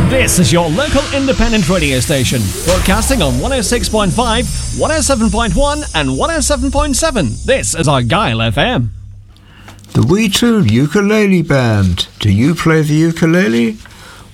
This is your local independent radio station, broadcasting on 106.5, 107.1 and 107.7. This is Argyle FM. The Wee Tune Ukulele Band. Do you play the ukulele?